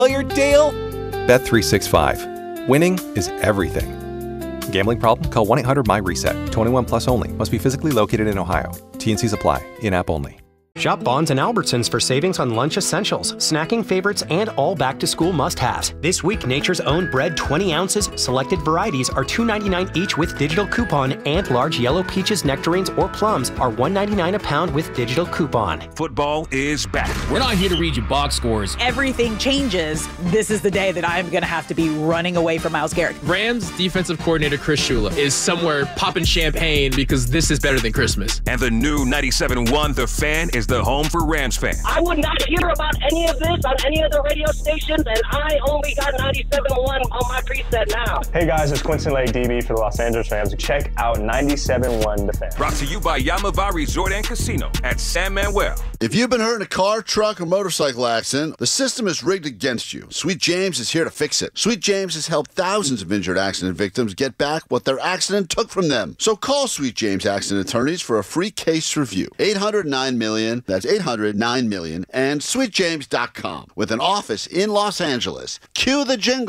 Your deal? Bet365. Winning is everything. Gambling problem? Call 1-800-MY-RESET. 21 plus only. Must be physically located in Ohio. T&Cs apply. In-app only. Shop Bonds and Albertsons for savings on lunch essentials, snacking favorites, and all back-to-school must-haves. This week, Nature's Own bread 20 ounces, selected varieties are $2.99 each with digital coupon, and large yellow peaches, nectarines, or plums are $1.99 a pound with digital coupon. Football is back. We're not here to read you box scores. Everything changes. This is the day that I'm going to have to be running away from Myles Garrett. Rams defensive coordinator Chris Shula is somewhere popping champagne because this is better than Christmas. And the new 97.1 The Fan is the home for Rams fans. I would not hear about any of this on any other radio stations, and I only got 97.1 on my preset now. Hey guys, it's Quinton Lake, DB for the Los Angeles Rams. Check out 97.1 The Fan. Brought to you by Yamava Resort and Casino at San Manuel. If you've been hurt in a car, truck, or motorcycle accident, the system is rigged against you. Sweet James is here to fix it. Sweet James has helped thousands of injured accident victims get back what their accident took from them. So call Sweet James Accident Attorneys for a free case review. 800-9-million, that's 800-9-million, and sweetjames.com. With an office in Los Angeles. Cue the jingle.